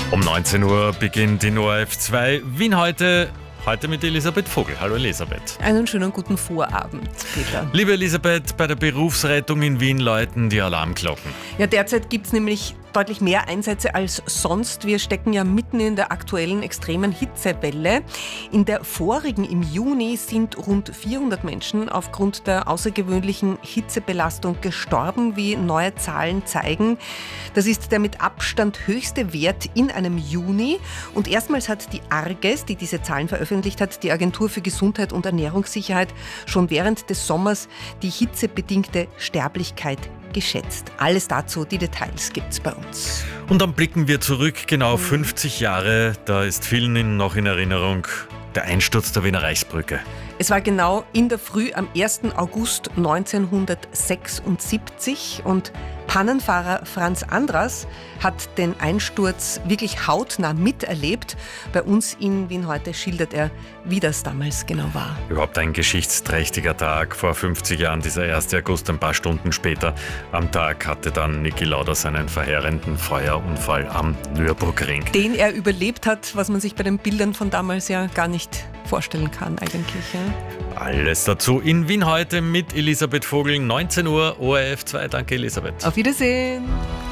Um 19 Uhr beginnt in ORF 2 Wien heute mit Elisabeth Vogel. Hallo Elisabeth. Einen schönen guten Vorabend, Peter. Liebe Elisabeth, bei der Berufsrettung in Wien läuten die Alarmglocken. Ja, derzeit gibt es nämlich deutlich mehr Einsätze als sonst. Wir stecken ja mitten in der aktuellen extremen Hitzewelle. In der vorigen, im Juni, sind rund 400 Menschen aufgrund der außergewöhnlichen Hitzebelastung gestorben, wie neue Zahlen zeigen. Das ist der mit Abstand höchste Wert in einem Juni. Und erstmals hat die ARGES, die diese Zahlen veröffentlicht hat, die Agentur für Gesundheit und Ernährungssicherheit, schon während des Sommers die hitzebedingte Sterblichkeit geschätzt. Alles dazu, die Details gibt's bei uns. Und dann blicken wir zurück, genau 50 Jahre, da ist vielen noch in Erinnerung der Einsturz der Wiener Reichsbrücke. Es war genau in der Früh am 1. August 1976 und Pannenfahrer Franz Andras hat den Einsturz wirklich hautnah miterlebt. Bei uns in Wien heute schildert er, wie das damals genau war. Überhaupt ein geschichtsträchtiger Tag. Vor 50 Jahren, dieser 1. August, ein paar Stunden später am Tag hatte dann Niki Lauda seinen verheerenden Feuerunfall am Nürburgring. Den er überlebt hat, was man sich bei den Bildern von damals ja gar nicht vorstellen kann eigentlich. Ja? Alles dazu in Wien heute mit Elisabeth Vogel, 19 Uhr, ORF 2. Danke Elisabeth. Auf Wiedersehen.